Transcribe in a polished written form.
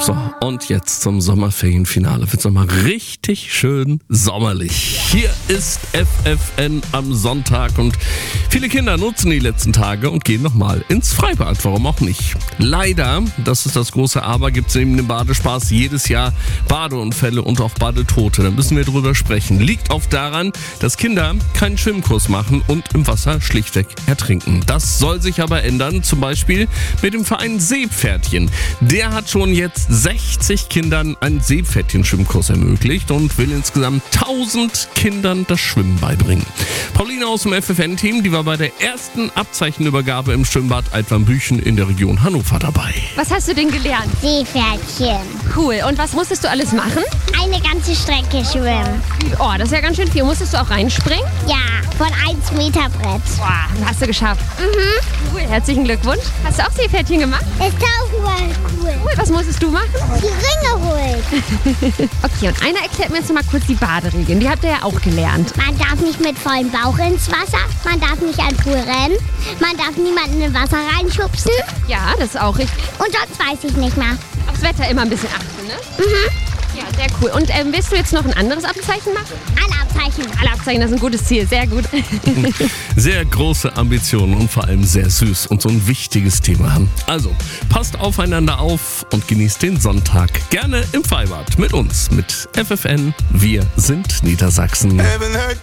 So, und jetzt zum Sommerferienfinale. Wird's nochmal richtig schön sommerlich. Hier ist FFN am Sonntag und viele Kinder nutzen die letzten Tage und gehen nochmal ins Freibad. Warum auch nicht? Leider, das ist das große Aber, gibt es neben dem Badespaß jedes Jahr Badeunfälle und auch Badetote. Da müssen wir drüber sprechen. Liegt oft daran, dass Kinder keinen Schwimmkurs machen und im Wasser schlichtweg ertrinken. Das soll sich aber ändern, zum Beispiel mit dem Verein Seepferdchen. Der hat schon jetzt 60 Kindern einen Seepferdchen-Schwimmkurs ermöglicht und will insgesamt 1000 Kindern das Schwimmen beibringen. Pauline aus dem FFN-Team, die war bei der ersten Abzeichenübergabe im Schwimmbad Altwarmbüchen in der Region Hannover dabei. Was hast du denn gelernt? Seepferdchen. Cool. Und was musstest du alles machen? Eine ganze Strecke schwimmen. Oh, das ist ja ganz schön viel. Musstest du auch reinspringen? Ja, von 1 Meter Brett. Boah, hast du geschafft. Cool, herzlichen Glückwunsch. Hast du auch Seepferdchen gemacht? Das Tauchen war cool. Cool, was musstest du machen? Die Ringe holen. Okay, und einer erklärt mir jetzt noch mal kurz die Baderegeln. Die habt ihr ja auch gelernt. Man darf nicht mit vollem Bauch ins Wasser. Man darf nicht an den Pool rennen. Man darf niemanden in Wasser reinschubsen. Ja, das ist auch richtig. Und sonst weiß ich nicht mehr. Aufs Wetter immer ein bisschen achten, ne? Ja, sehr cool. Und willst du jetzt noch ein anderes Abzeichen machen? Alle Abzeichen. Alle Abzeichen, das ist ein gutes Ziel. Sehr gut. Sehr große Ambitionen und vor allem sehr süß und so ein wichtiges Thema. Also, passt aufeinander auf und genießt den Sonntag. Gerne im Freibad mit uns, mit FFN. Wir sind Niedersachsen. Haven't heard